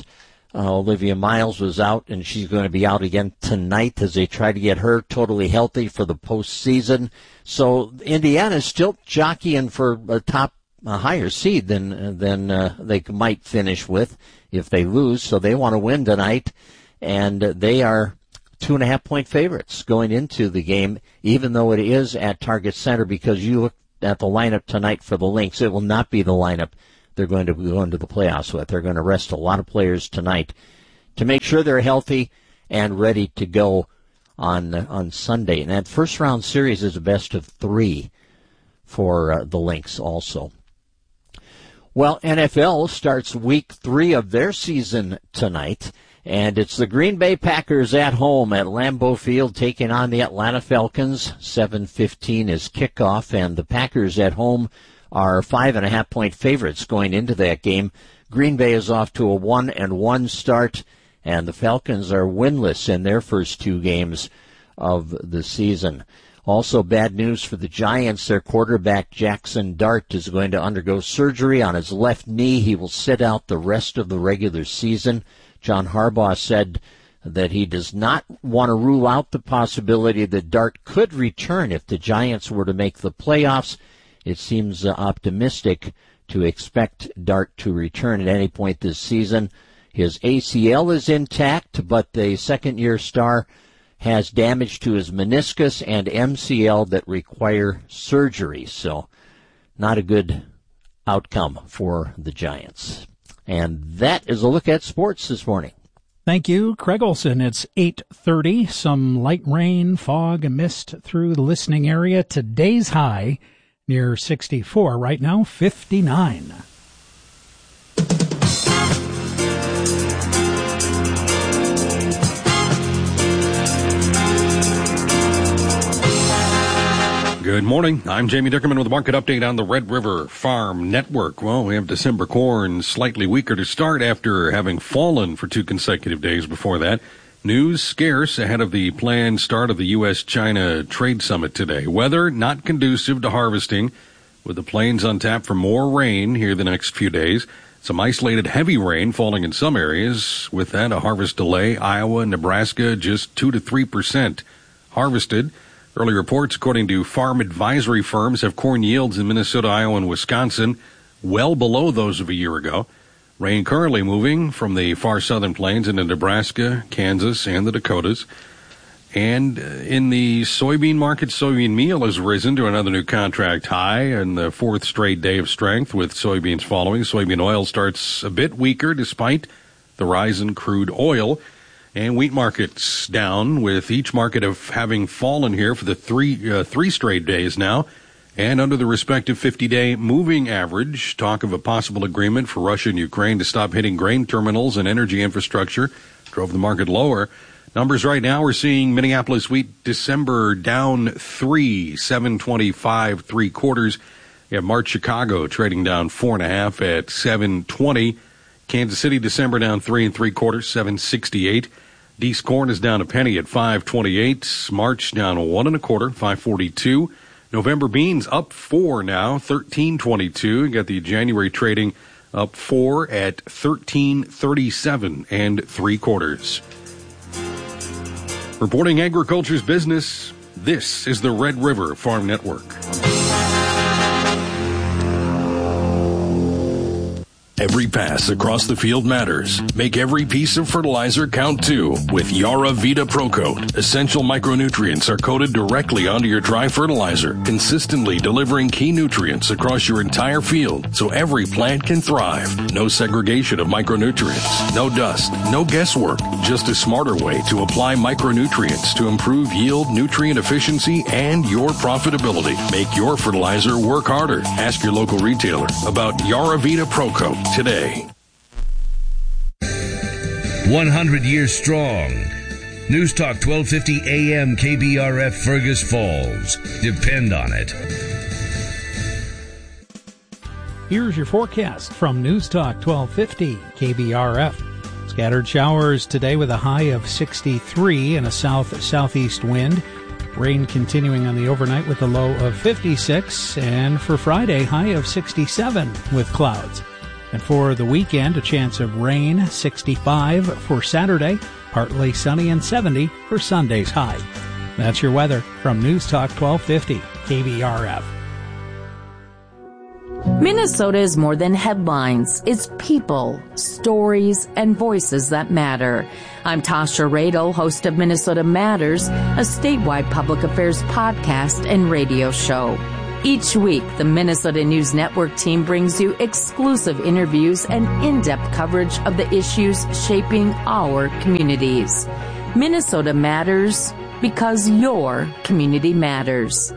Uh, Olivia Miles was out, and she's going to be out again tonight as they try to get her totally healthy for the postseason. So Indiana's still jockeying for a top, a higher seed than than uh, they might finish with if they lose. So they want to win tonight, and they are two and a half point favorites going into the game, even though it is at Target Center, because you look at the lineup tonight for the Lynx, it will not be the lineup they're going to go into the playoffs with. They're going to rest a lot of players tonight to make sure they're healthy and ready to go on on Sunday. And that first round series is a best of three for uh, the Lynx also. Well, N F L starts week three of their season tonight, and it's the Green Bay Packers at home at Lambeau Field taking on the Atlanta Falcons. seven fifteen is kickoff, and the Packers at home are five and a half point favorites going into that game. Green Bay is off to a one and one start, and the Falcons are winless in their first two games of the season. Also, bad news for the Giants. Their quarterback, Jackson Dart, is going to undergo surgery on his left knee. He will sit out the rest of the regular season. John Harbaugh said that he does not want to rule out the possibility that Dart could return if the Giants were to make the playoffs. It seems uh, optimistic to expect Dart to return at any point this season. His A C L is intact, but the second-year star has damage to his meniscus and M C L that require surgery. So not a good outcome for the Giants. And that is a look at sports this morning. Thank you, Craig Olson. It's eight thirty. Some light rain, fog, and mist through the listening area. Today's high near sixty-four. Right now, fifty-nine. Good morning. I'm Jamie Dickerman with a market update on the Red River Farm Network. Well, we have December corn slightly weaker to start after having fallen for two consecutive days before that. News scarce ahead of the planned start of the U S China Trade Summit today. Weather not conducive to harvesting, with the plains on tap for more rain here the next few days. Some isolated heavy rain falling in some areas. With that, a harvest delay. Iowa, Nebraska, just two to three percent harvested. Early reports, according to farm advisory firms, have corn yields in Minnesota, Iowa, and Wisconsin well below those of a year ago. Rain currently moving from the far southern plains into Nebraska, Kansas, and the Dakotas. And in the soybean market, soybean meal has risen to another new contract high and the fourth straight day of strength, with soybeans following. Soybean oil starts a bit weaker despite the rise in crude oil. And wheat markets down, with each market of having fallen here for the three uh, three straight days now, and under the respective fifty-day moving average. Talk of a possible agreement for Russia and Ukraine to stop hitting grain terminals and energy infrastructure drove the market lower. Numbers right now, we're seeing Minneapolis wheat December down three, seven twenty-five, three quarters. You have March Chicago trading down four and a half at seven twenty. Kansas City December down three and three quarters, seven sixty-eight. Deese corn is down a penny at five twenty-eight. March down one and a quarter, five forty-two. November beans up four now, thirteen twenty-two. You got the January trading up four at thirteen thirty-seven and three quarters. Reporting agriculture's business, this is the Red River Farm Network. Every pass across the field matters. Make every piece of fertilizer count too with Yara Vita Pro Coat. Essential micronutrients are coated directly onto your dry fertilizer, consistently delivering key nutrients across your entire field so every plant can thrive. No segregation of micronutrients, no dust, no guesswork, just a smarter way to apply micronutrients to improve yield, nutrient efficiency, and your profitability. Make your fertilizer work harder. Ask your local retailer about Yara Vita Pro Coat today. one hundred years strong. News Talk twelve fifty A M K B R F Fergus Falls. Depend on it. Here's your forecast from News Talk twelve fifty K B R F. Scattered showers today with a high of sixty-three and a south-southeast wind. Rain continuing on the overnight with a low of fifty-six. And for Friday, high of sixty-seven with clouds. And for the weekend, a chance of rain, sixty-five for Saturday, partly sunny and seventy for Sunday's high. That's your weather from News Talk twelve fifty K B R F. Minnesota is more than headlines. It's people, stories, and voices that matter. I'm Tasha Radel, host of Minnesota Matters, a statewide public affairs podcast and radio show. Each week, the Minnesota News Network team brings you exclusive interviews and in-depth coverage of the issues shaping our communities. Minnesota Matters because your community matters.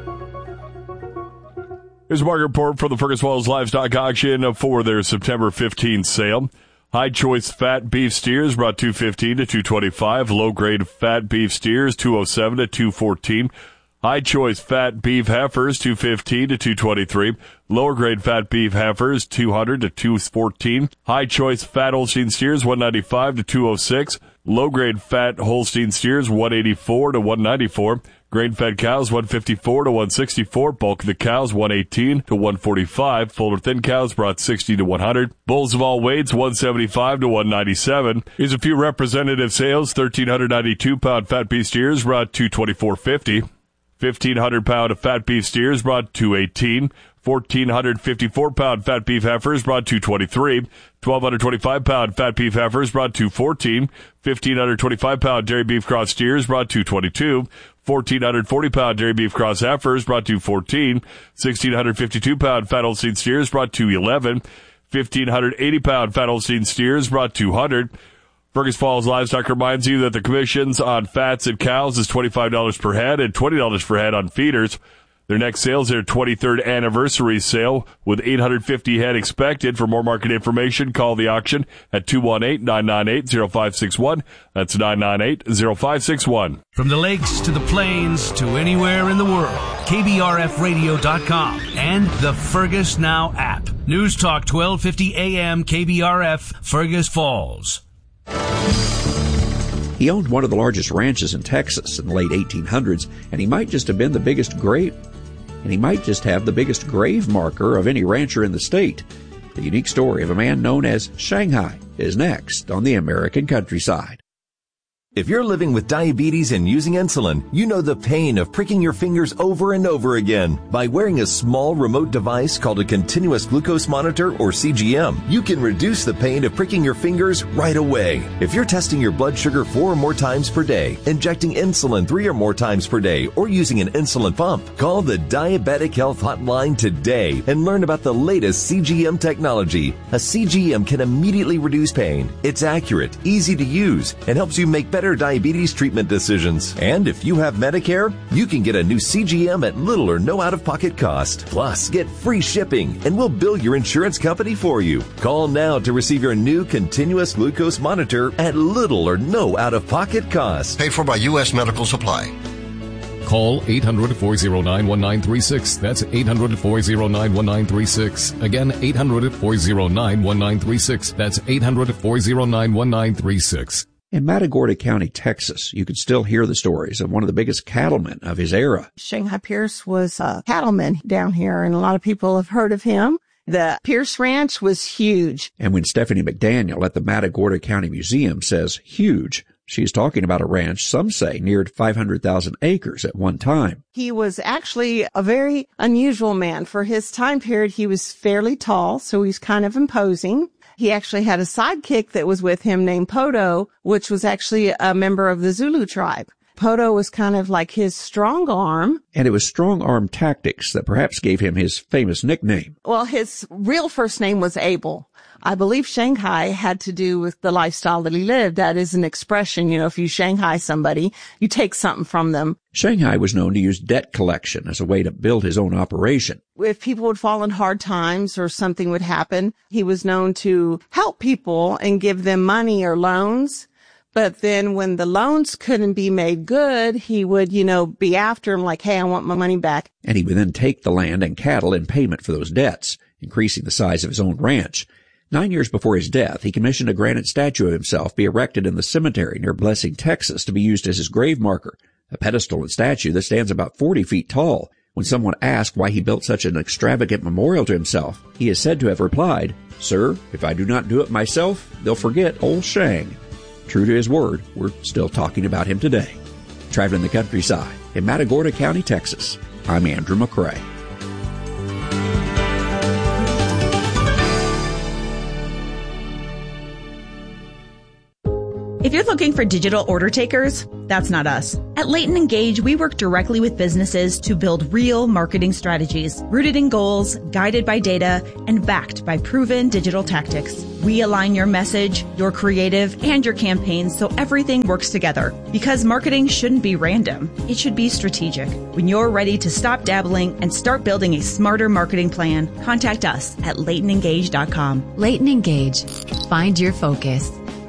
Here's a market report for the Fergus Falls Livestock Auction for their September fifteenth sale. High choice fat beef steers brought two fifteen to two twenty-five. Low grade fat beef steers two oh seven to two fourteen. High choice fat beef heifers two fifteen to two twenty-three. Lower grade fat beef heifers two hundred to two fourteen. High choice fat Holstein steers one ninety-five to two oh six. Low grade fat Holstein steers one eighty-four to one ninety-four. Grain fed cows one fifty-four to one sixty-four. Bulk of the cows one eighteen to one forty-five. Full or thin cows brought sixty to one hundred. Bulls of all weights one seventy-five to one ninety-seven. Here's a few representative sales. thirteen ninety-two pound fat beef steers brought two twenty-four fifty. fifteen hundred pound of fat beef steers brought two eighteen. fourteen fifty-four pound fat beef heifers brought two twenty-three. twelve twenty-five pound fat beef heifers brought two fourteen. fifteen twenty-five pound dairy beef cross steers brought two twenty-two. fourteen forty pound dairy beef cross heifers brought two fourteen. sixteen fifty-two pound fat Holstein steers brought two eleven. fifteen eighty pound fat Holstein steers brought two hundred. Fergus Falls Livestock reminds you that the commissions on fats and cows is twenty-five dollars per head and twenty dollars per head on feeders. Their next sale is their twenty-third anniversary sale with eight hundred fifty head expected. For more market information, call the auction at two one eight, nine nine eight, oh five six one. That's nine nine eight, oh five six one. From the lakes to the plains to anywhere in the world, K B R F radio dot com and the Fergus Now app. News Talk twelve fifty A M K B R F, Fergus Falls. He owned one of the largest ranches in Texas in the late eighteen hundreds, and he might just have been the biggest grave, and he might just have the biggest grave marker of any rancher in the state. The unique story of a man known as Shanghai is next on the American Countryside. If you're living with diabetes and using insulin, you know the pain of pricking your fingers over and over again. By wearing a small remote device called a continuous glucose monitor, or C G M, you can reduce the pain of pricking your fingers right away. If you're testing your blood sugar four or more times per day, injecting insulin three or more times per day, or using an insulin pump, call the Diabetic Health Hotline today and learn about the latest C G M technology. A C G M can immediately reduce pain. It's accurate, easy to use, and helps you make better diabetes treatment decisions. And if you have Medicare, you can get a new C G M at little or no out-of-pocket cost. Plus, get free shipping, and we'll bill your insurance company for you. Call now to receive your new continuous glucose monitor at little or no out-of-pocket cost. Paid for by U S Medical Supply. Call eight hundred, four oh nine, one nine three six. That's eight hundred, four oh nine, one nine three six. Again, eight hundred, four oh nine, one nine three six. That's eight hundred, four oh nine, one nine three six. In Matagorda County, Texas, you can still hear the stories of one of the biggest cattlemen of his era. Shanghai Pierce was a cattleman down here, and a lot of people have heard of him. The Pierce Ranch was huge. And when Stephanie McDaniel at the Matagorda County Museum says huge, she's talking about a ranch some say neared five hundred thousand acres at one time. He was actually a very unusual man. For his time period, he was fairly tall, so he's kind of imposing. He actually had a sidekick that was with him named Poto, which was actually a member of the Zulu tribe. Poto was kind of like his strong arm. And it was strong arm tactics that perhaps gave him his famous nickname. Well, his real first name was Abel. I believe Shanghai had to do with the lifestyle that he lived. That is an expression, you know, if you Shanghai somebody, you take something from them. Shanghai was known to use debt collection as a way to build his own operation. If people would fall in hard times or something would happen, he was known to help people and give them money or loans. But then when the loans couldn't be made good, he would, you know, be after them like, hey, I want my money back. And he would then take the land and cattle in payment for those debts, increasing the size of his own ranch. Nine years before his death, he commissioned a granite statue of himself be erected in the cemetery near Blessing, Texas, to be used as his grave marker, a pedestal and statue that stands about forty feet tall. When someone asked why he built such an extravagant memorial to himself, he is said to have replied, Sir, if I do not do it myself, they'll forget old Shang. True to his word, we're still talking about him today. Traveling the countryside in Matagorda County, Texas, I'm Andrew McCrae. If you're looking for digital order takers, that's not us. At Leighton Engage, we work directly with businesses to build real marketing strategies, rooted in goals, guided by data, and backed by proven digital tactics. We align your message, your creative, and your campaigns so everything works together. Because marketing shouldn't be random. It should be strategic. When you're ready to stop dabbling and start building a smarter marketing plan, contact us at leighton engage dot com. Leighton Engage. Find your focus.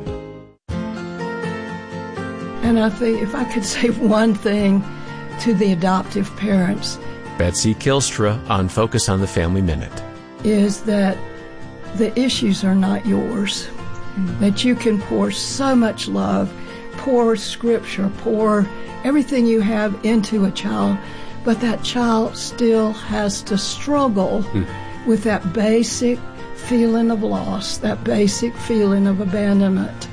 And I think if I could say one thing to the adoptive parents, Betsy Kilstra on Focus on the Family Minute, is that the issues are not yours. Mm-hmm. That you can pour so much love, pour scripture, pour everything you have into a child, but that child still has to struggle mm. with that basic feeling of loss, that basic feeling of abandonment.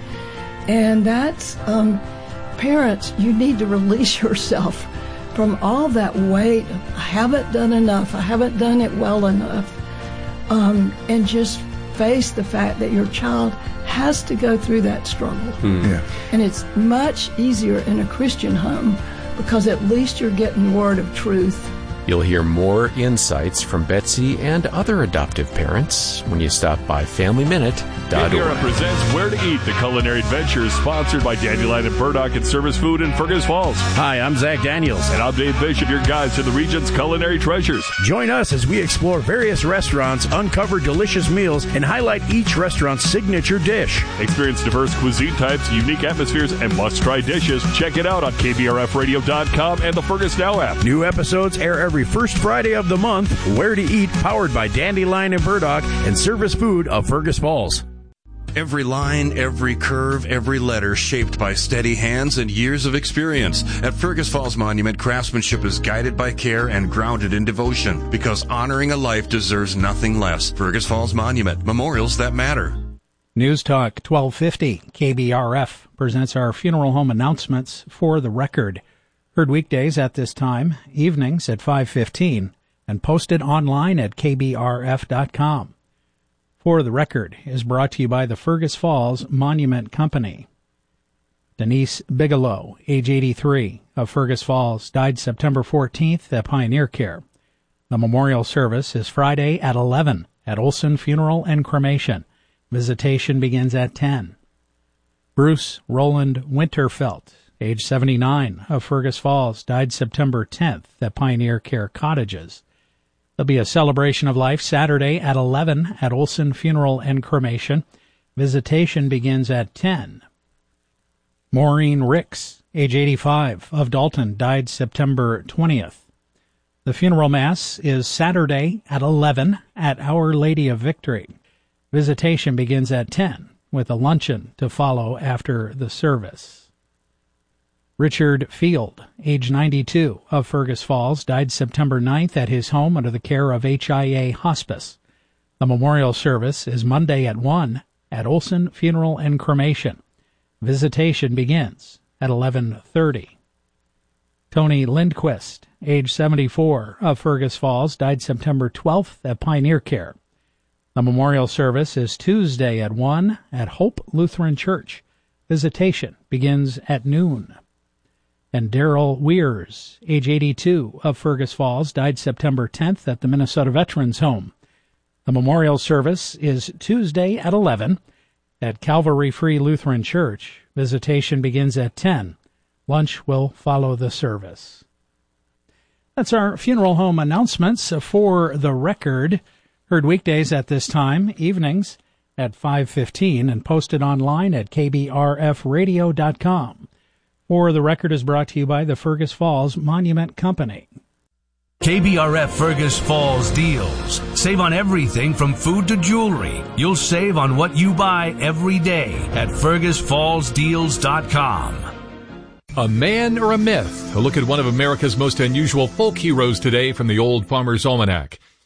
And that's... um parents, you need to release yourself from all that weight of, I haven't done enough, I haven't done it well enough, um, and just face the fact that your child has to go through that struggle. Hmm. Yeah. And it's much easier in a Christian home because at least you're getting the word of truth. You'll hear more insights from Betsy and other adoptive parents when you stop by family minute dot org. K B R F presents Where to Eat, the culinary adventure, sponsored by Dandelion and Burdock and Service Food in Fergus Falls. Hi, I'm Zach Daniels. And I'm Dave Bishop, your guides to the region's culinary treasures. Join us as we explore various restaurants, uncover delicious meals, and highlight each restaurant's signature dish. Experience diverse cuisine types, unique atmospheres, and must-try dishes. Check it out on K B R F radio dot com and the Fergus Now app. New episodes air every first Friday of the month. Where to Eat, powered by Dandelion and Burdock and Service Food of Fergus Falls. Every line, every curve, every letter shaped by steady hands and years of experience. At Fergus Falls Monument, craftsmanship is guided by care and grounded in devotion, because honoring a life deserves nothing less. Fergus Falls Monument, memorials that matter. News Talk twelve fifty K B R F presents our funeral home announcements for the record. Heard weekdays at this time, evenings at five fifteen, and posted online at K B R F dot com. For the Record is brought to you by the Fergus Falls Monument Company. Denise Bigelow, age eighty-three, of Fergus Falls, died September fourteenth at Pioneer Care. The memorial service is Friday at eleven at Olson Funeral and Cremation. Visitation begins at ten. Bruce Roland Winterfelt, age seventy-nine, of Fergus Falls, died September tenth at Pioneer Care Cottages. There'll be a celebration of life Saturday at eleven at Olson Funeral and Cremation. Visitation begins at ten. Maureen Ricks, age eighty-five, of Dalton, died September twentieth. The funeral mass is Saturday at eleven at Our Lady of Victory. Visitation begins at ten, with a luncheon to follow after the service. Richard Field, age ninety-two, of Fergus Falls, died September ninth at his home under the care of H I A Hospice. The memorial service is Monday at one at Olson Funeral and Cremation. Visitation begins at eleven thirty. Tony Lindquist, age seventy-four, of Fergus Falls, died September twelfth at Pioneer Care. The memorial service is Tuesday at one at Hope Lutheran Church. Visitation begins at noon. And Darrell Weirs, age eighty-two, of Fergus Falls, died September tenth at the Minnesota Veterans Home. The memorial service is Tuesday at eleven at Calvary Free Lutheran Church. Visitation begins at ten. Lunch will follow the service. That's our funeral home announcements for the record. Heard weekdays at this time, evenings at five fifteen, and posted online at K B R F radio dot com. For the Record is brought to you by the Fergus Falls Monument Company. K B R F Fergus Falls deals. Save on everything from food to jewelry. You'll save on what you buy every day at fergus falls deals dot com. A man or a myth? A look at one of America's most unusual folk heroes today from the Old Farmer's Almanac.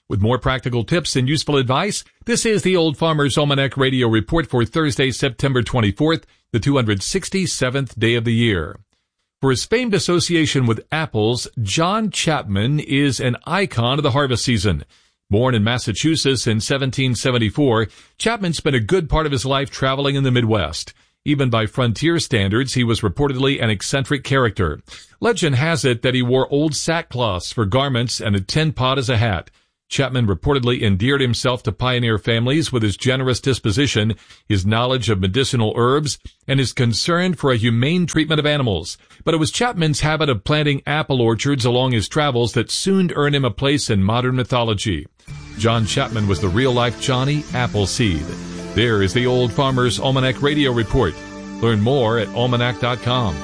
With more practical tips and useful advice, this is the Old Farmer's Almanac Radio Report for Thursday, September twenty-fourth, the two hundred sixty-seventh day of the year. For his famed association with apples, John Chapman is an icon of the harvest season. Born in Massachusetts in seventeen seventy-four, Chapman spent a good part of his life traveling in the Midwest. Even by frontier standards, he was reportedly an eccentric character. Legend has it that he wore old sackcloths for garments and a tin pot as a hat. Chapman reportedly endeared himself to pioneer families with his generous disposition, his knowledge of medicinal herbs, and his concern for a humane treatment of animals. But it was Chapman's habit of planting apple orchards along his travels that soon earned him a place in modern mythology. John Chapman was the real-life Johnny Appleseed. There is the Old Farmer's Almanac Radio Report. Learn more at almanac dot com.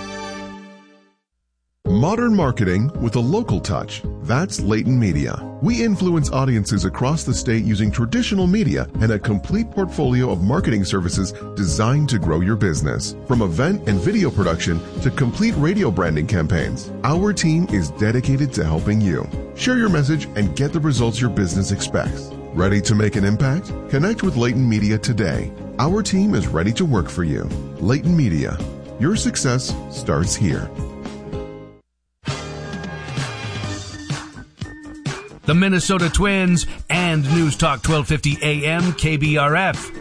Modern marketing with a local touch. That's Leighton Media. We influence audiences across the state using traditional media and a complete portfolio of marketing services designed to grow your business. From event and video production to complete radio branding campaigns, our team is dedicated to helping you. Share your message and get the results your business expects. Ready to make an impact? Connect with Leighton Media today. Our team is ready to work for you. Leighton Media. Your success starts here. The Minnesota Twins and News Talk twelve fifty A M K B R F.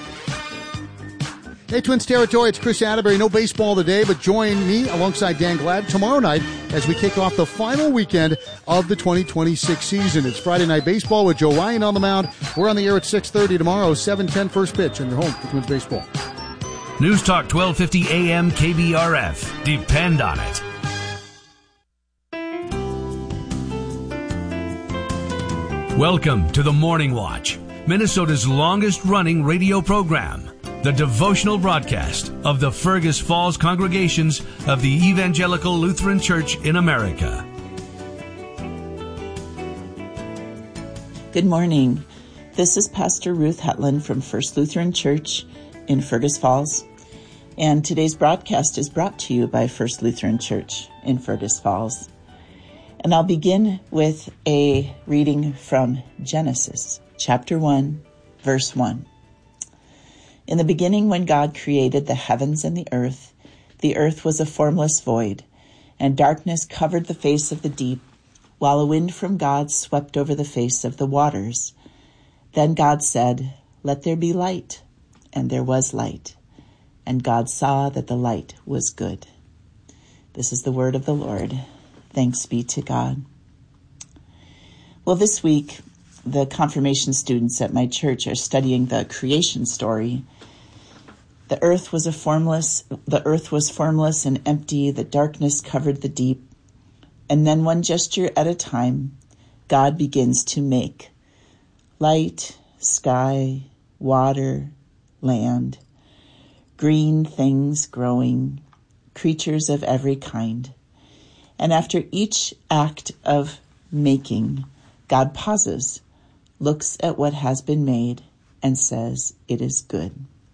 Hey, Twins territory, it's Chris Atterbury. No baseball today, but join me alongside Dan Glad tomorrow night as we kick off the final weekend of the twenty twenty-six season. It's Friday Night Baseball with Joe Ryan on the mound. We're on the air at six thirty tomorrow, seven ten first pitch, and you're home for Twins baseball. News Talk twelve fifty A M K B R F. Depend on it. Welcome to the Morning Watch, Minnesota's longest-running radio program, the devotional broadcast of the Fergus Falls congregations of the Evangelical Lutheran Church in America. Good morning. This is Pastor Ruth Hetland from First Lutheran Church in Fergus Falls, and today's broadcast is brought to you by First Lutheran Church in Fergus Falls. And I'll begin with a reading from Genesis, chapter one, verse one. In the beginning, when God created the heavens and the earth, the earth was a formless void, and darkness covered the face of the deep, while a wind from God swept over the face of the waters. Then God said, "Let there be light," and there was light. And God saw that the light was good. This is the word of the Lord. Thanks be to God. Well, this week, the confirmation students at my church are studying the creation story. The earth was a formless, the earth was formless and empty, the darkness covered the deep. And then one gesture at a time, God begins to make light, sky, water, land, green things growing, creatures of every kind. And after each act of making, God pauses, looks at what has been made, and says, "It is good."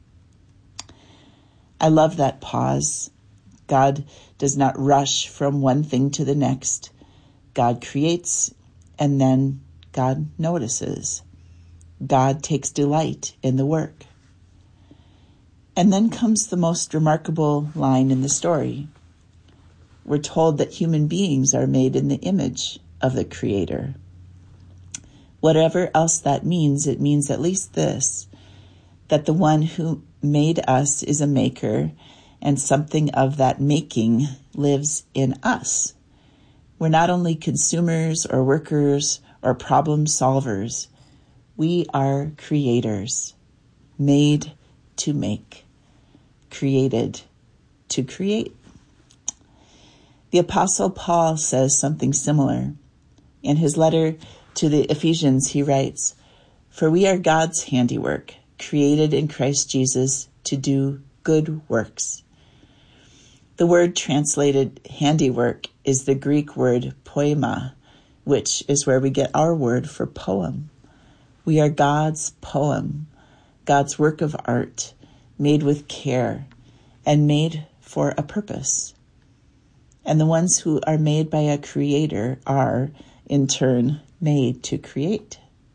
I love that pause. God does not rush from one thing to the next. God creates, and then God notices. God takes delight in the work. And then comes the most remarkable line in the story. We're told that human beings are made in the image of the Creator. Whatever else that means, it means at least this, that the one who made us is a maker, and something of that making lives in us. We're not only consumers or workers or problem solvers. We are creators, made to make, created to create. The Apostle Paul says something similar. In his letter to the Ephesians, he writes, "For we are God's handiwork, created in Christ Jesus to do good works." The word translated handiwork is the Greek word poema, which is where we get our word for poem. We are God's poem, God's work of art, made with care and made for a purpose. And the ones who are made by a creator are, in turn, made to create.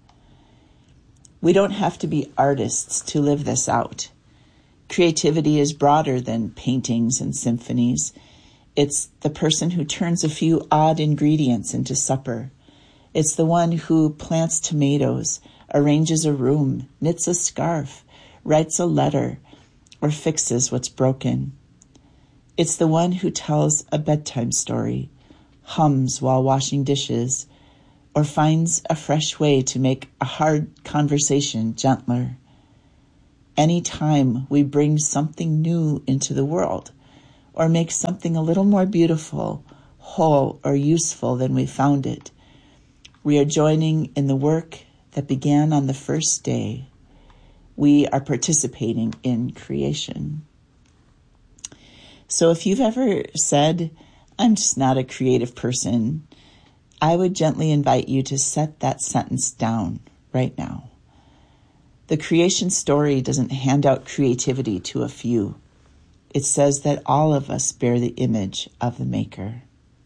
We don't have to be artists to live this out. Creativity is broader than paintings and symphonies. It's the person who turns a few odd ingredients into supper. It's the one who plants tomatoes, arranges a room, knits a scarf, writes a letter, or fixes what's broken. It's the one who tells a bedtime story, hums while washing dishes, or finds a fresh way to make a hard conversation gentler. Any time we bring something new into the world, or make something a little more beautiful, whole, or useful than we found it, we are joining in the work that began on the first day. We are participating in creation. So if you've ever said, I'm just not a creative person, I would gently invite you to set that sentence down right now. The creation story doesn't hand out creativity to a few. It says that all of us bear the image of the Maker.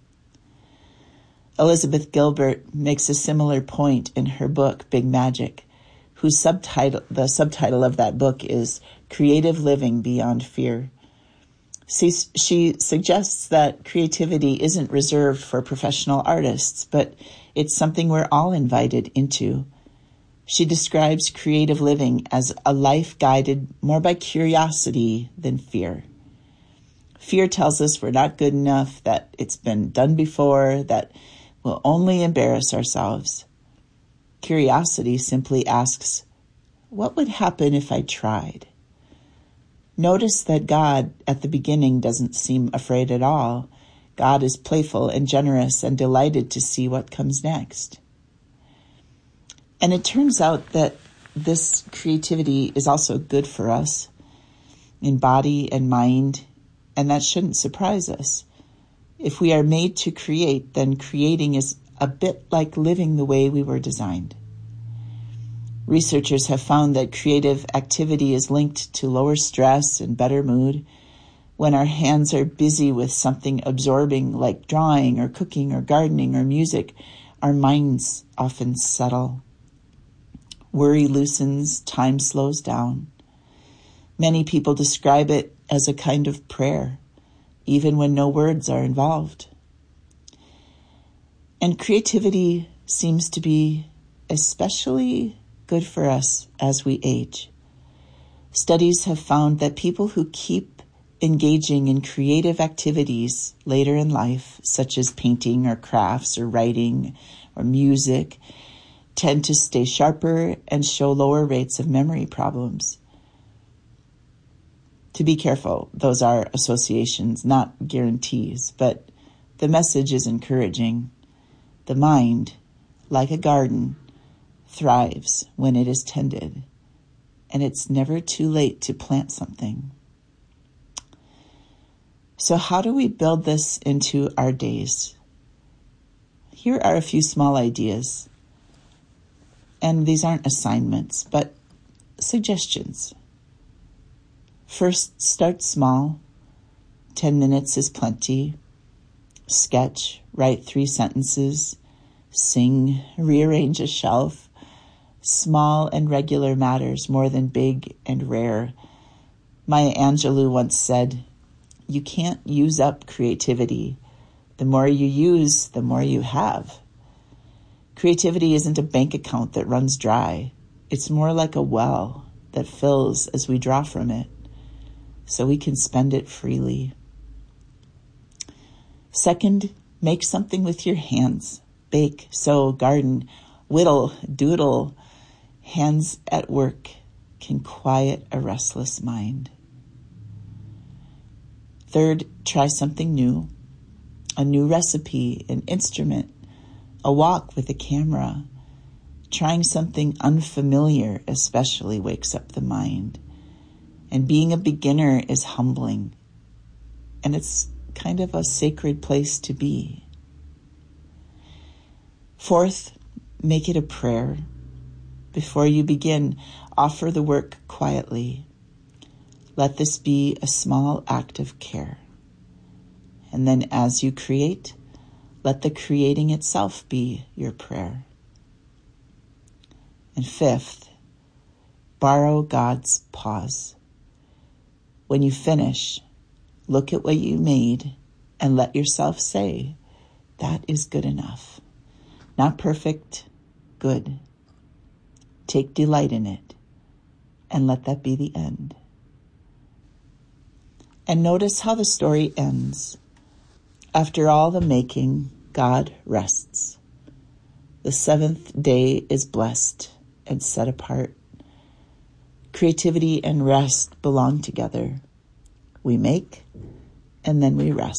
Elizabeth Gilbert makes a similar point in her book, Big Magic, whose subtitle, the subtitle of that book is Creative Living Beyond Fear. She, she suggests that creativity isn't reserved for professional artists, but it's something we're all invited into. She describes creative living as a life guided more by curiosity than fear. Fear tells us we're not good enough, that it's been done before, that we'll only embarrass ourselves. Curiosity simply asks, what would happen if I tried? Notice that God at the beginning doesn't seem afraid at all. God is playful and generous and delighted to see what comes next. And it turns out that this creativity is also good for us in body and mind, and that shouldn't surprise us. If we are made to create, then creating is a bit like living the way we were designed. Researchers have found that creative activity is linked to lower stress and better mood. When our hands are busy with something absorbing like drawing or cooking or gardening or music, our minds often settle. Worry loosens, time slows down. Many people describe it as a kind of prayer, even when no words are involved. And creativity seems to be especially good for us as we age. Studies have found that people who keep engaging in creative activities later in life, such as painting or crafts or writing or music, tend to stay sharper and show lower rates of memory problems. To be careful, those are associations, not guarantees, but the message is encouraging. The mind, like a garden, thrives when it is tended, and it's never too late to plant something. So how do we build this into our days? Here are a few small ideas, and these aren't assignments, but suggestions. First, start small. Ten minutes is plenty. Sketch, write three sentences, sing, rearrange a shelf. Small and regular matters more than big and rare. Maya Angelou once said, you can't use up creativity. The more you use, the more you have. Creativity isn't a bank account that runs dry. It's more like a well that fills as we draw from it, so we can spend it freely. Second, make something with your hands. Bake, sew, garden, whittle, doodle. Hands at work can quiet a restless mind. Third, try something new. A new recipe, an instrument, a walk with a camera. Trying something unfamiliar especially wakes up the mind. And being a beginner is humbling. And it's kind of a sacred place to be. Fourth, make it a prayer. Before you begin, offer the work quietly. Let this be a small act of care. And then as you create, let the creating itself be your prayer. And fifth, Borrow God's pause. When you finish, look at what you made and let yourself say, that is good enough. Not perfect, good. Take delight in it and let that be the end. And notice how the story ends. After all the making, God rests. The seventh day is blessed and set apart. Creativity and rest belong together. We make and then we rest.